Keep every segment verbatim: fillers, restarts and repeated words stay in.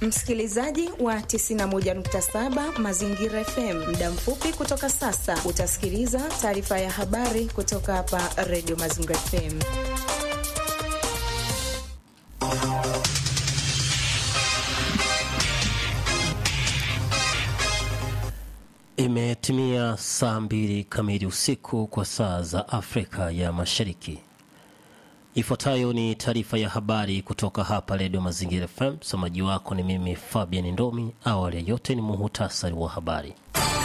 Msikilizaji wa tisini na moja nukta saba Mazingira F M, muda mfupi kutoka sasa utasikiliza taarifa ya habari kutoka hapa Radio Mazingira F M. Imetimia saa mbili kamili usiku kwa saa za Afrika ya Mashariki. Ifuatayo ni taarifa ya habari kutoka hapa Radio Mazingira F M. Msomaji wako ni mimi Fabian Ndomi. Awali yote ni muhtasari wa habari.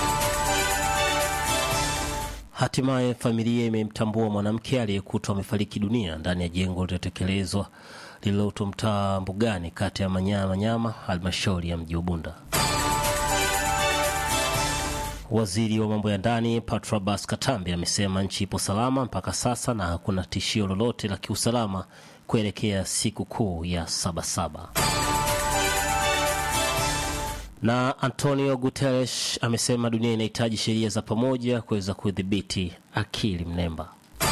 Hatimaye familia imemtambua mwanamke aliyekutwa amefariki dunia ndani ya jengo lililotekelezwa lililopo mtaa Mbugani kati ya Manyama Nyama halmashauri ya mji wa Bunda. Waziri wa mambo ya ndani Patrobas Katambi amesema nchi ipo salama mpaka sasa na hakuna tishio lolote la kiusalama kuelekea siku kuu ya Sabasaba. Na Antonio Guterres amesema dunia inahitaji sheria za pamoja kuweza kudhibiti akili mnemba.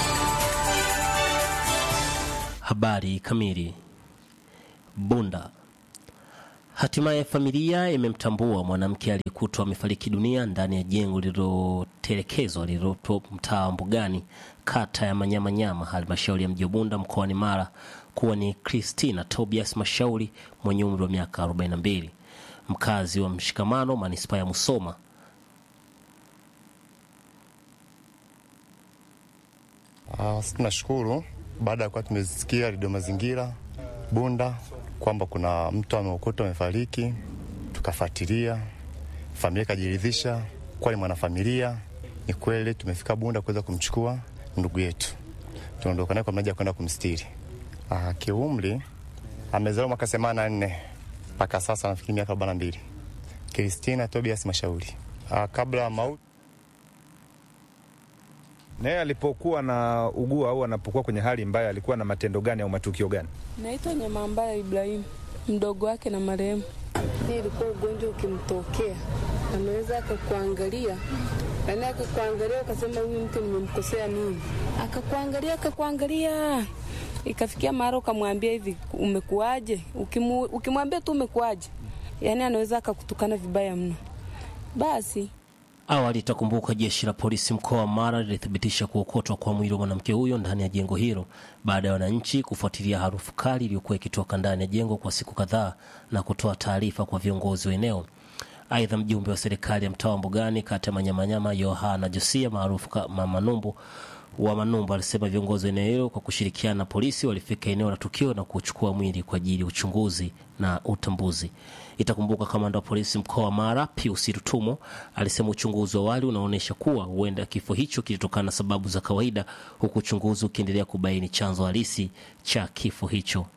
Habari kamili. Bunda. Hatimaye familia imemtambua mwanamke aliyekutwa amefariki dunia ndani ya jengo lililotelekezwa lililopo mtaa Mbugani kata ya Manyama Nyama halmashauri ya mji wa Bunda mkoani Mara kuwa ni Christina Tobias Mashauri mwenye umri wa miaka arobaini na mbili, mkazi wa Mshikamano manispaa ya Musoma. Ah, tunashukuru baada ya kuwa tumesikia Radio Mazingira Bunda kwamba kuna mtu ameokotwa amefariki, tukafuatilia, familia kajiridhisha kwa ni mwanafamilia. Ni kweli tumefika Bunda kuweza kumchukua ndugu yetu. Tunaondoka naye kwa mnaja kwenda kumstiri. Ah, kiumri amezaliwa mwaka themanini na nne mpaka sasa nafikiri miaka arobaini na mbili. Christina Tobias Mashauri. Ah, kabla mauti naye alipokuwa na ugua au anapokuwa kwenye hali mbaya alikuwa na matendo gani au matukio gani? Naitwa Nyamambaya Ibrahim, mdogo wake na marehemu. Yeye alikuwa ugonjwa ukimtokea, anaweza akakuangalia, yaani akakuangalia ukasema huyu mtu nimemkosea nini? Akakuangalia akakuangalia. Ikafikia mara ukamwambia hivi umekuaje? Ukimu, ukimwambia tu umekuaje, yaani anaweza akakutukana vibaya mno. Basi awali itakumbuka jeshi la polisi mkoa wa Mara lilithibitisha kuokotwa kwa mwili wa mwanamke huyo ndani ya jengo hilo baada ya wananchi kufuatilia harufu kali iliyokuwa ikitoka ndani ya jengo kwa siku kadhaa na kutoa taarifa kwa viongozi wa eneo. Aidha, mjumbe wa serikali ya mtaa wa Mbugani kata ya Manyama Nyama Yohana Josia maarufu kama Manumbu wa Manumbu alisema viongozi wa eneo hilo kwa kushirikiana na polisi walifika eneo la tukio na kuchukua mwili kwa ajili ya uchunguzi na utambuzi. Itakumbuka kamanda wa polisi mkoa wa Mara Pius Rutumo alisema uchunguzi wa awali unaonyesha kuwa huenda kifo hicho kilitokana na sababu za kawaida, huku uchunguzi ukiendelea kubaini chanzo halisi cha kifo hicho.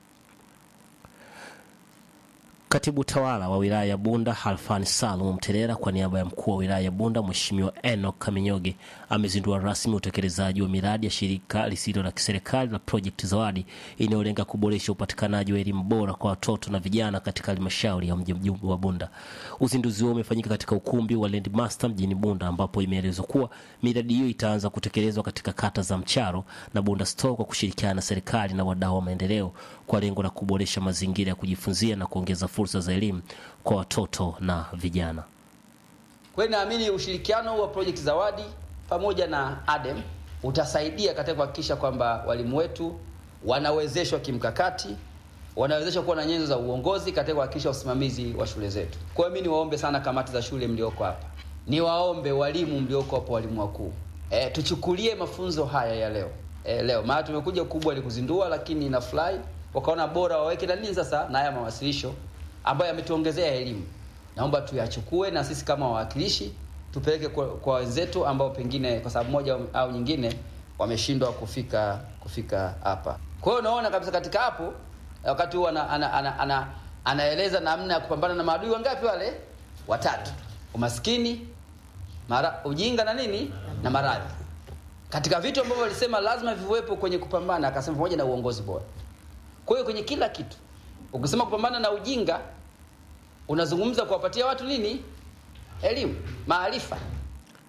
Katibu tawala wa wilaya ya Bunda Halfani Salum Mterera kwa niaba ya mkuu wa wilaya ya Bunda Mheshimiwa Enoch Kaminyoge amezindua rasmi utekelezaji wa miradi ya shirika lisilo la kiserikali la Project Zawadi inayolenga kuboresha upatikanaji wa elimu bora kwa watoto na vijana katika halmashauri ya mji wa Bunda. Uzinduzi huo umefanyika katika ukumbi wa Landmaster mjini Bunda ambapo imeelezwa kuwa miradi hiyo itaanza kutekelezwa katika kata za Mcharo na Bunda Store kwa kushirikiana na serikali na wadau wa maendeleo kwa lengo la kuboresha mazingira ya kujifunzia na kuongeza fursa za elimu kwa watoto na vijana. Kwa hiyo naamini ushirikiano wa Project Zawadi pamoja na A D E M utasaidia katika kuhakikisha kwamba walimu wetu wanawezeshwa kimkakati, wanawezeshwa kuwa na nyenzo za uongozi katika kuhakikisha usimamizi wa shule zetu. Kwa hiyo mimi niwaombe sana kamati za shule mlioko hapa. Niwaombe walimu mlioko hapa, walimu wakuu. E, tuchukulie mafunzo haya ya leo. E, leo maana tumekuja kubwa ili kuzindua, lakini na fly wakaona bora waweke na nini sasa na haya mawasilisho ambayo yametuongezea elimu. Naomba tuyachukue na sisi kama wawakilishi tupeleke kwa, kwa wenzetu ambao pengine kwa sababu moja au nyingine wameshindwa kufika kufika hapa. Kwa hiyo naona kabisa katika hapo wakati huo ana, ana, ana, ana, anaeleza namna ya kupambana na maadui wangapi wale? Watatu. Umaskini, mara, ujinga na nini? Na maradhi. Katika vitu ambavyo walisema lazima viwepo kwenye kupambana, akasema pamoja na uongozi bora. Kwa hiyo kwenye kila kitu ukisema kupambana na ujinga unazungumza kuwapatia watu nini? Elimu, maarifa.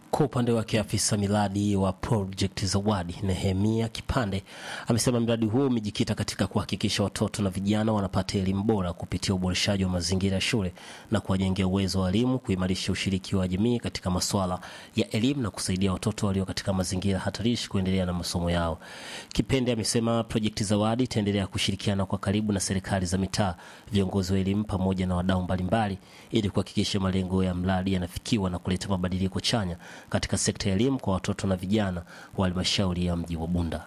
Kwa upande wake afisa miradi wa Project Zawadi Nehemia Kipande amesema mradi huo umejikita katika kuhakikisha watoto na vijana wanapata elimu bora kupitia uboreshaji wa mazingira ya shule na kuwajengea uwezo wa walimu, kuimarisha ushiriki wa jamii katika masuala ya elimu na kusaidia watoto walio katika mazingira hatarishi kuendelea na masomo yao. Kipende amesema Project Zawadi itaendelea kushirikiana kwa karibu na serikali za mitaa, viongozi wa elimu pamoja na wadau mbalimbali ili kuhakikisha malengo ya mradi yanafikiwa na kuleta mabadiliko chanya katika sekta ya elimu kwa watoto na vijana wa halmashauri ya mji wa Bunda.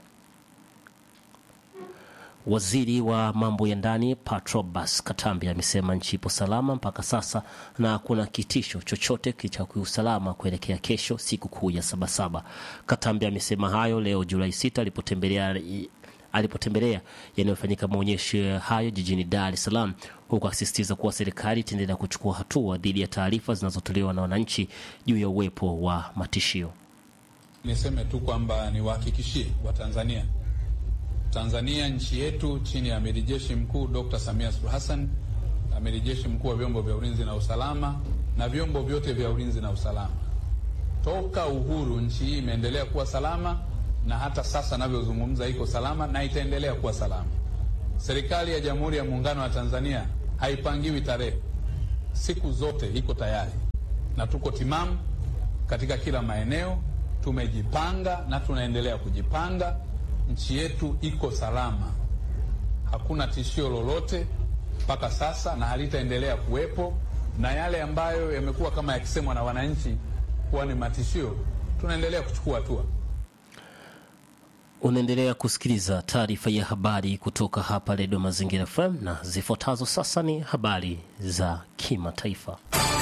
Waziri wa mambo ya ndani Patrobas Katambi amesema nchi ipo salama mpaka sasa na hakuna kitisho chochote cha kiusalama kuelekea kesho, siku kuu ya Sabasaba. Katambi amesema hayo leo Julai sita alipotembelea alipotembelea yanayofanyika maonyesho hayo jijini Dar es Salaam, huku akisisitiza kuwa serikali itaendelea kuchukua hatua dhidi ya taarifa zinazotolewa na wananchi juu ya uwepo wa matishio. Niseme tu kwamba niwahakikishie Watanzania, Tanzania nchi yetu chini ya Amiri Jeshi Mkuu Doctor Samia Suluhu Hassan, Amiri Jeshi Mkuu wa vyombo vya ulinzi na usalama na vyombo vyote vya ulinzi na usalama, toka uhuru nchi hii imeendelea kuwa salama, na hata sasa navyozungumza iko salama na itaendelea kuwa salama. Serikali ya Jamhuri ya Muungano wa Tanzania haipangiwi tarehe, siku zote iko tayari na tuko timamu katika kila maeneo. Tumejipanga na tunaendelea kujipanga. Nchi yetu iko salama, hakuna tishio lolote mpaka sasa na halitaendelea kuwepo, na yale ambayo yamekuwa kama yakisemwa na wananchi kuwa ni matishio, tunaendelea kuchukua hatua. Unaendelea kusikiliza taarifa ya habari kutoka hapa Radio Mazingira F M, na zifuatazo sasa ni habari za kimataifa.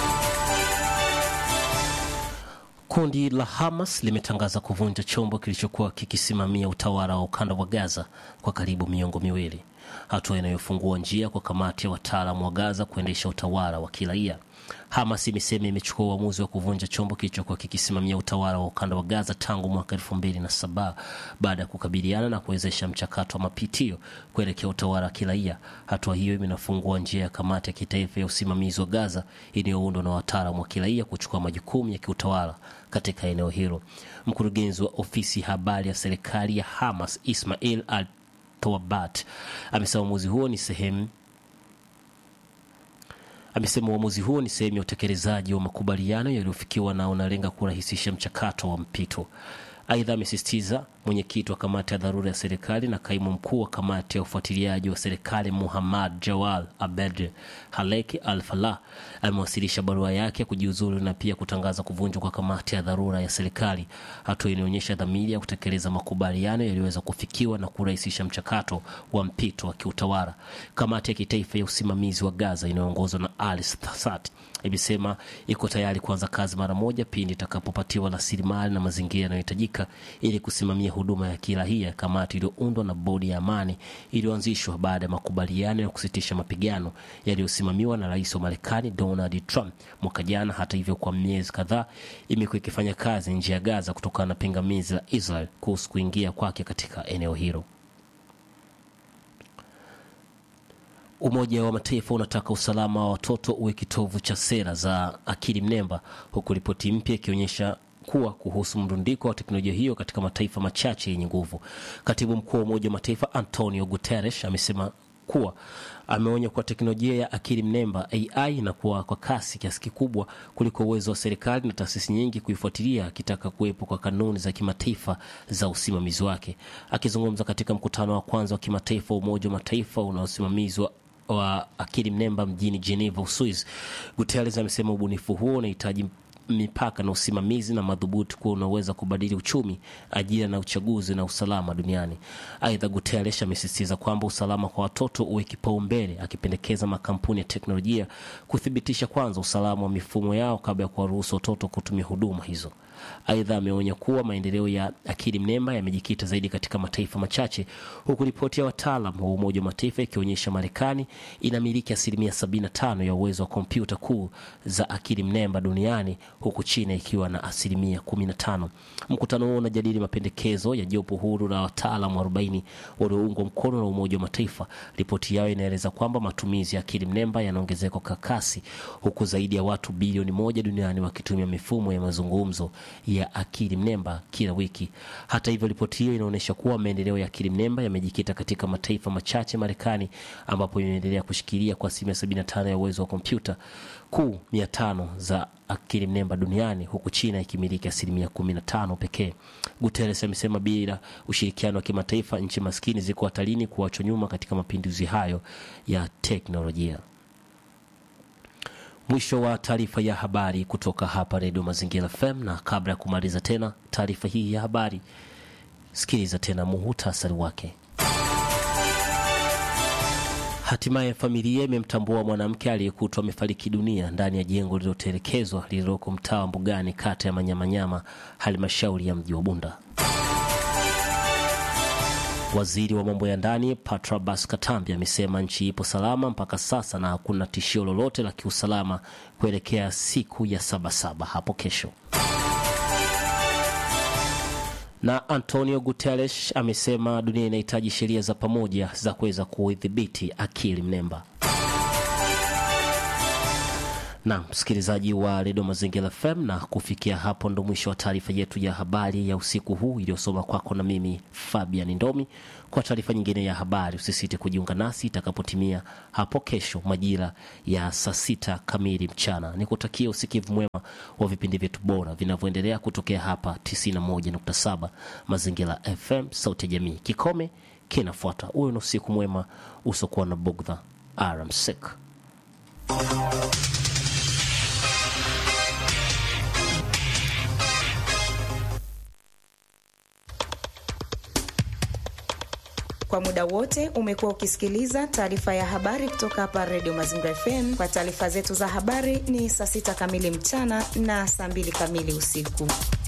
Kundi la Hamas limetangaza kuvunja chombo kilichokuwa kikisimamia utawala wa ukanda wa Gaza kwa karibu miongo miwili, hatua inayofungua njia kwa kamati ya wataalamu wa Gaza kuendesha utawala wa kiraia. Hamas imesema imechukua uamuzi wa kuvunja chombo kilichokuwa kikisimamia utawala wa ukanda wa Gaza tangu mwaka elfu mbili na saba baada ya kukabiliana na kuwezesha mchakato wa mapitio kuelekea utawala wa kiraia. Hatua hiyo imenafungua njia ya kamati ya kitaifa ya usimamizi wa Gaza inayoundwa na wataalamu wa kiraia kuchukua majukumu ya kiutawala katika eneo hilo. Mkurugenzi wa ofisi habari ya serikali ya Hamas Ismail Al-Tawabat amesema uamuzi huo ni sehemu Amesema uamuzi huo ni sehemu ya utekelezaji wa makubaliano yaliyofikiwa na unalenga kurahisisha mchakato wa mpito. Aidha, amesisitiza mwenyekiti wa kamati ya dharura ya serikali na kaimu mkuu wa kamati ya ufuatiliaji wa serikali Muhammad Jawal Abed Haleki Al-Falah amewasilisha barua yake kujiuzulu na pia kutangaza kuvunjwa kwa kamati ya dharura ya serikali. Hatua inaonyesha dhamira ya kutekeleza makubaliano yaliyoweza kufikiwa na kurahisisha mchakato wa mpito wa kiutawala. Kamati ya kitaifa ya usimamizi wa Gaza inayoongozwa na Ali Sassat imesema iko tayari kuanza kazi mara moja pindi itakapopatiwa rasilimali na mazingira yanayohitajika ili kusimamia huduma ya kiraia. Kamati iliyoundwa na bodi ya amani iliyoanzishwa baada ya makubaliano ya kusitisha mapigano yaliyosimamiwa na Rais wa Marekani Donald Trump mwaka jana. Hata hivyo, kwa miezi kadhaa imekuwa ikifanya kazi nje ya Gaza kutokana na pingamizi la Israel kuhusu kuingia kwake katika eneo hilo. Umoja wa Mataifa unataka usalama wa watoto uwe kitovu cha sera za akili mnemba, huku ripoti mpya ikionyesha kuwa kuhusu mrundiko wa teknolojia hiyo katika mataifa machache yenye nguvu. Katibu mkuu wa Umoja wa Mataifa Antonio Guterres amesema kuwa ameonya kuwa teknolojia ya akili mnemba A I inakuwa kwa kasi kiasi kikubwa kuliko uwezo wa serikali na taasisi nyingi kuifuatilia, akitaka kuwepo kwa kanuni za kimataifa za usimamizi wake. Akizungumza katika mkutano wa kwanza wa kimataifa wa Umoja wa Mataifa unaosimamizwa wa akili mnemba mjini Geneva, Uswizi, Guterres amesema ubunifu huo unahitaji mipaka na usimamizi na madhubuti kwa unaweza kubadili uchumi, ajira na uchaguzi na usalama duniani. Aidha, Guterres amesisitiza kwamba usalama kwa watoto uwe kipaumbele, akipendekeza makampuni ya teknolojia kuthibitisha kwanza usalama wa mifumo yao kabla ya kuwaruhusu watoto kutumia huduma hizo. Aidha, ameonya kuwa maendeleo ya akili mnemba yamejikita zaidi katika mataifa machache, huku ripoti ya wataalamu wa Umoja wa Mataifa ikionyesha Marekani inamiliki asilimia sabini na tano ya uwezo wa kompyuta kuu za akili mnemba duniani, huku China ikiwa na asilimia kumi na tano. Mkutano huo unajadili mapendekezo ya jopo huru la wataalamu arobaini walioungwa mkono na Umoja wa Mataifa. Ripoti yao inaeleza kwamba matumizi ya akili mnemba yanaongezeka kwa kasi, huku zaidi ya watu bilioni moja duniani wakitumia mifumo ya mazungumzo ya akili mnemba kila wiki. Hata hivyo, ripoti hiyo inaonyesha kuwa maendeleo ya akili mnemba yamejikita katika mataifa machache, Marekani ambapo inaendelea kushikilia kwa asilimia sabini na tano ya uwezo wa kompyuta kuu mia tano za akili mnemba duniani, huku China ikimiliki asilimia kumi na tano pekee. Guterres amesema bila ushirikiano wa kimataifa, nchi maskini ziko hatarini kuachwa nyuma katika mapinduzi hayo ya teknolojia. Mwisho wa taarifa ya habari kutoka hapa Radio Mazingira F M, na kabla ya kumaliza tena taarifa hii ya habari, sikiliza tena muhtasari wake. Hatimaye familia imemtambua mwanamke aliyekutwa amefariki dunia ndani ya jengo lililotelekezwa lililoko mtaa wa Mbugani, kata ya Manyamanyama, halmashauri ya mji wa Bunda. Waziri wa mambo ya ndani Patrobas Katambi amesema nchi ipo salama mpaka sasa na hakuna tishio lolote la kiusalama kuelekea siku ya Sabasaba hapo kesho. Na Antonio Guterres amesema dunia inahitaji sheria za pamoja za kuweza kuidhibiti akili mnemba. Na msikilizaji wa Radio Mazingira F M, na kufikia hapo ndo mwisho wa taarifa yetu ya habari ya usiku huu iliyosoma kwako na mimi Fabian Ndomi. Kwa taarifa nyingine ya habari usisite kujiunga nasi itakapotimia hapo kesho majira ya saa sita kamili mchana. Nikutakia usikivu mwema wa vipindi vyetu bora vinavyoendelea kutokea hapa tisini na moja nukta saba Mazingira F M, sauti ya jamii. Kikome kinafuata. Uwe na usiku mwema usokuwa na bugdha. Aramsik. Kwa muda wote umekuwa ukisikiliza taarifa ya habari kutoka hapa Radio Mazingira F M. Kwa taarifa zetu za habari ni saa sita kamili mchana na saa mbili kamili usiku.